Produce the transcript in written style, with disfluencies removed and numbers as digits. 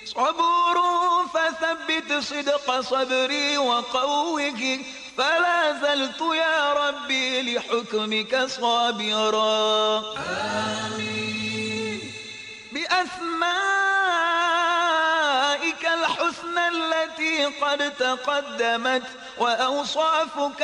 صبور فثبت صدق صبري وقوه، فلا زلت يا ربي لحكمك صابرا. آمين. بأسمائك الحسنى التي قد تقدمت وأوصافك